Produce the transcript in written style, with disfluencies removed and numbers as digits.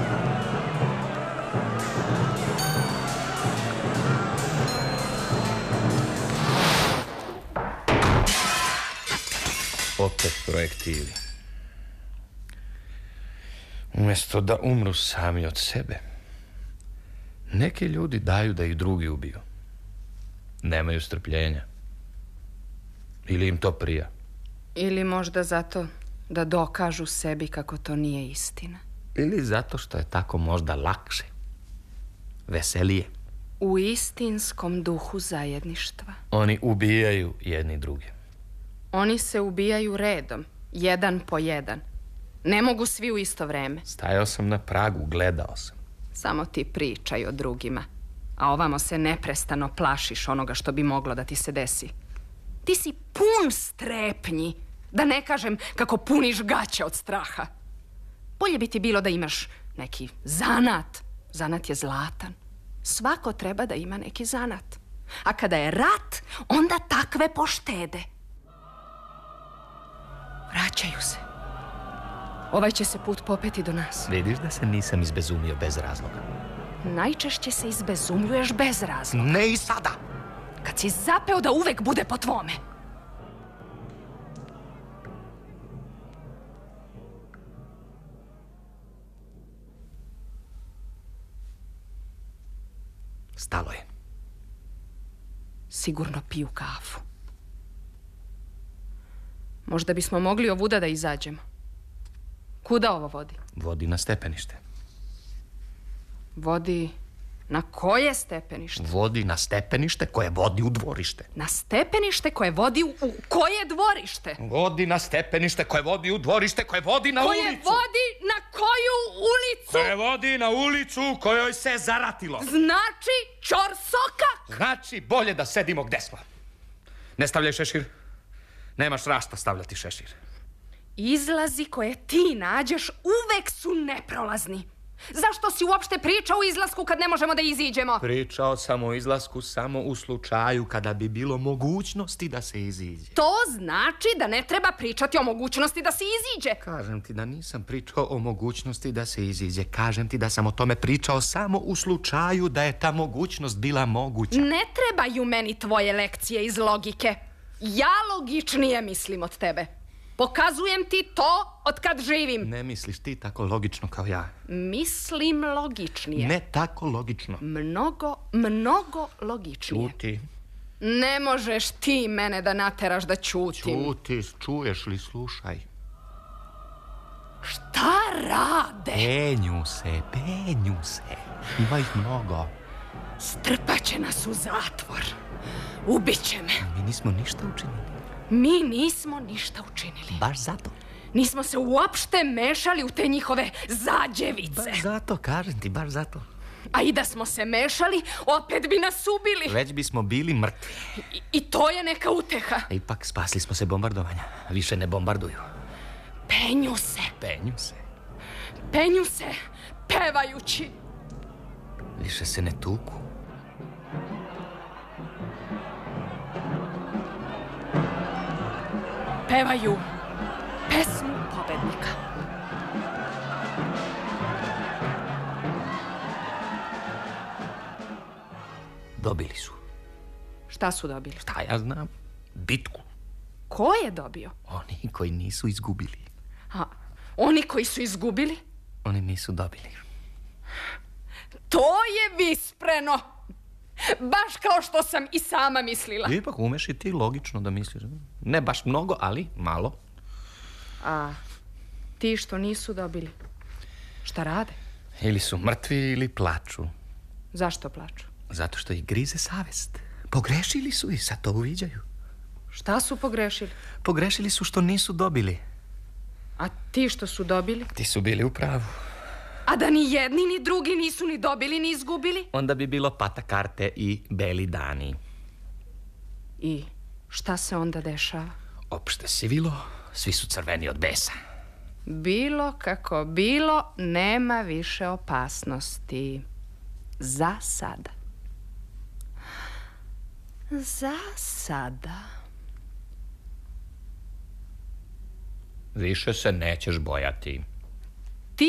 Opet projektili. Umjesto da umru sami od sebe, neki ljudi daju da ih drugi ubiju. Nemaju strpljenja. Ili im to prija. Ili možda zato da dokažu sebi kako to nije istina. Ili zato što je tako možda lakše. Veselije. U istinskom duhu zajedništva. Oni ubijaju jedni druge. Oni se ubijaju redom, jedan po jedan. Ne mogu svi u isto vreme. Stajao sam na pragu, gledao sam. Samo ti pričaj o drugima. A ovamo se neprestano plašiš onoga što bi moglo da ti se desi. Ti si pun strepnji. Da ne kažem kako puniš gaće od straha. Bolje bi ti bilo da imaš neki zanat. Zanat je zlatan. Svako treba da ima neki zanat. A kada je rat, onda takve poštede. Vraćaju se. Ovaj će se put popeti do nas. Vidiš da se nisam izbezumio bez razloga. Najčešće se izbezumljuješ bez razloga. Ne i sada. Kad si zapeo da uvek bude po tvome. Stalo je. Sigurno piju kafu. Možda bismo mogli ovuda da izađemo. Kuda ovo vodi? Vodi na stepenište. Vodi na koje stepenište? Vodi na stepenište koje vodi u dvorište. Na stepenište koje vodi u koje dvorište? Vodi na stepenište koje vodi u dvorište koje vodi na koje ulicu. Koje vodi na koju ulicu? Koje vodi na ulicu kojoj se zaratilo. Znači ćorsokak? Znači bolje da sedimo gde smo. Ne stavljaj šešir. Nemaš rasta stavljati šešir. Izlazi koje ti nađeš uvek su neprolazni. Zašto si uopšte pričao o izlasku kad ne možemo da iziđemo? Pričao sam o izlasku samo u slučaju kada bi bilo mogućnosti da se iziđe. To znači da ne treba pričati o mogućnosti da se iziđe. Kažem ti da nisam pričao o mogućnosti da se iziđe. Kažem ti da sam o tome pričao samo u slučaju da je ta mogućnost bila moguća. Ne trebaju meni tvoje lekcije iz logike. Ja logičnije mislim od tebe. Pokazujem ti to od kad živim. Ne misliš ti tako logično kao ja. Mislim logičnije. Ne tako logično. Mnogo logičnije. Ćuti. Ne možeš ti mene da nateraš da ćutim. Ćuti, čuješ li, slušaj. Šta rade? Penju se. Ima ih mnogo. Strpaće nas u zatvor. Ubiće me. Mi nismo ništa učinili. Mi nismo ništa učinili. Baš zato. Nismo se uopšte mešali u te njihove zađevice. Baš zato, kažem ti, baš zato. A i da smo se mešali, opet bi nas ubili. Već bismo bili mrtvi. I to je neka uteha. Ipak spasli smo se bombardovanja. Više ne bombarduju. Penju se. Penju se. Penju se, pevajući. Više se ne tuku. Pevaju pesmu pobednika. Dobili su. Šta su dobili? Šta ja znam? Bitku. Ko je dobio? Oni koji nisu izgubili. A oni koji su izgubili? Oni nisu dobili. To je vispreno. Baš kao što sam i sama mislila. Ipak umeš i ti logično da misliš. Ne baš mnogo, ali malo. A ti što nisu dobili, šta rade? Ili su mrtvi ili plaču. Zašto plaču? Zato što ih grize savest. Pogrešili su i sad to uviđaju. Šta su pogrešili? Pogrešili su što nisu dobili. A ti što su dobili? Ti su bili u pravu. A da ni jedni ni drugi nisu ni dobili ni izgubili? Onda bi bilo pata karte i beli dani. I šta se onda dešava? Opšte sivilo, svi su crveni od besa. Bilo kako bilo, nema više opasnosti. Za sada. Za sada. Više se nećeš bojati.